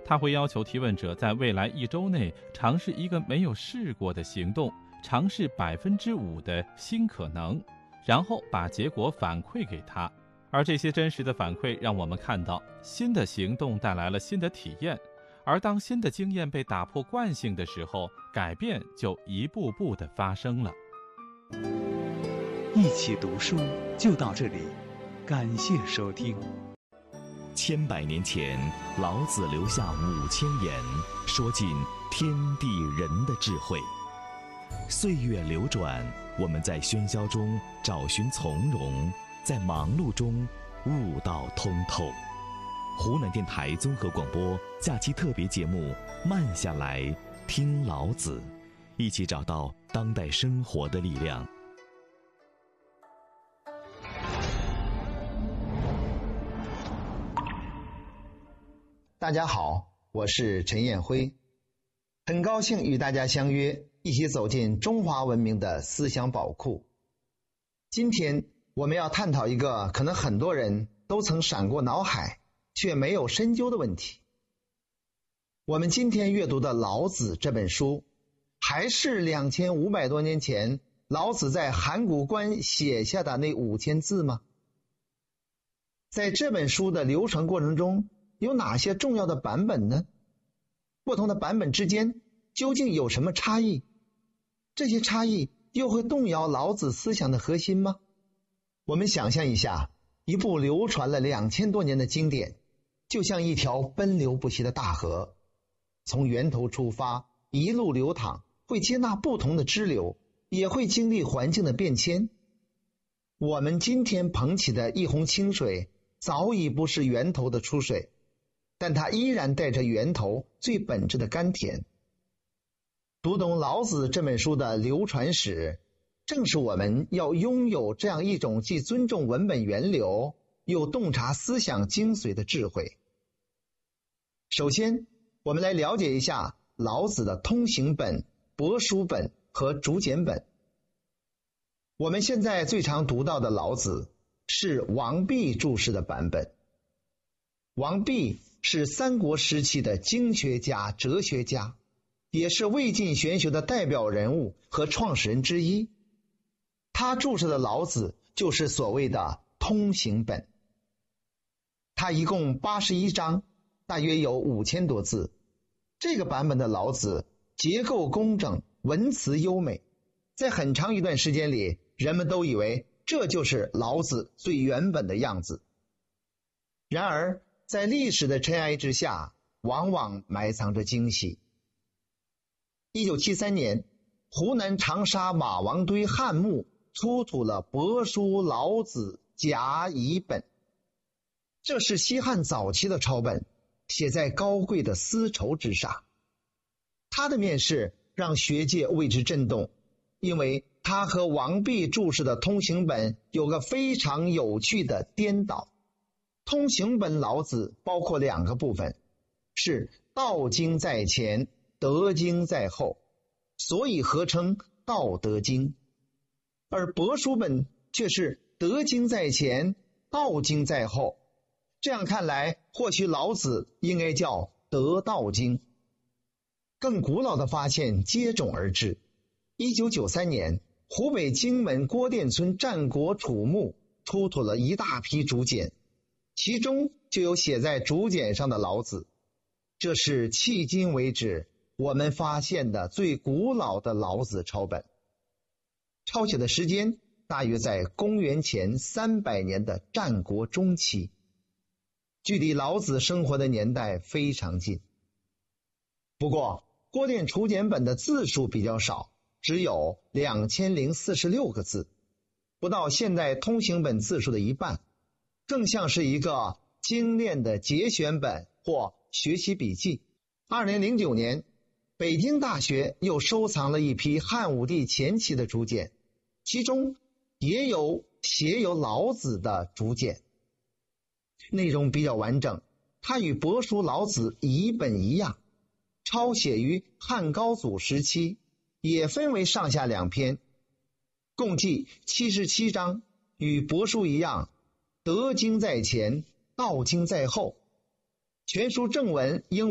他会要求提问者在未来1周内尝试一个没有试过的行动，尝试5%的新可能，然后把结果反馈给他。而这些真实的反馈让我们看到，新的行动带来了新的体验，而当新的经验被打破惯性的时候，改变就一步步地发生了。 一起读书就到这里，感谢收听。 千百年前，老子留下5000言，说尽天地人的智慧。岁月流转，我们在喧嚣中找寻从容，在忙碌中悟道通透。湖南电台综合广播假期特别节目《慢下来听老子》，一起找到当代生活的力量。 大家好，我是陈彦辉，很高兴与大家相约，一起走进中华文明的思想宝库。今天我们要探讨一个可能很多人都曾闪过脑海却没有深究的问题。我们今天阅读的《老子》这本书，还是2500多年前老子在函谷关写下的那5000字吗？在这本书的流传过程中，有哪些重要的版本呢？不同的版本之间究竟有什么差异？这些差异又会动摇老子思想的核心吗？我们想象一下，一部流传了2000多年的经典，就像一条奔流不息的大河，从源头出发，一路流淌，会接纳不同的支流，也会经历环境的变迁。我们今天捧起的一泓清水，早已不是源头的出水，但它依然带着源头最本质的甘甜。读懂老子这本书的流传史，正是我们要拥有这样一种既尊重文本源流，又洞察思想精髓的智慧。首先，我们来了解一下老子的通行本、帛书本和竹简本。我们现在最常读到的老子是王弼注释的版本。王弼是三国时期的经学家、哲学家，也是魏晋玄学的代表人物和创始人之一。他注释的老子就是所谓的通行本。他一共81章，大约有5000多字。这个版本的老子结构工整，文辞优美，在很长一段时间里，人们都以为这就是老子最原本的样子。然而在历史的尘埃之下，往往埋藏着惊喜。1973年，湖南长沙马王堆汉墓出土了帛书老子甲乙本，这是西汉早期的抄本，写在高贵的丝绸之上。它的面世让学界为之震动，因为它和王弼注释的通行本有个非常有趣的颠倒。通行本老子包括2个部分，是道经在前，德经在后，所以合称道德经。而帛书本却是德经在前，道经在后。这样看来，或许老子应该叫德道经。更古老的发现接踵而至。1993年，湖北荆门郭店村战国楚墓出土了一大批竹简，其中就有写在竹简上的老子。这是迄今为止我们发现的最古老的老子抄本。抄写的时间大约在公元前300年的战国中期，距离老子生活的年代非常近。不过郭店竹简本的字数比较少，只有2046个字，不到现代通行本字数的一半，更像是一个精炼的节选本或学习笔记。2009年，北京大学又收藏了一批汉武帝前期的竹简，其中也有写有老子的竹简，内容比较完整。它与帛书老子乙本一样，抄写于汉高祖时期，也分为上下2篇，共计77章，与帛书一样，德经在前，道经在后。全书正文应